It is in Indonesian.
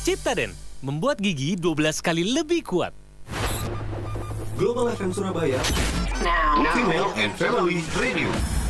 Ciptaden, membuat gigi 12 kali lebih kuat. Global FM Surabaya, Female and Family Radio.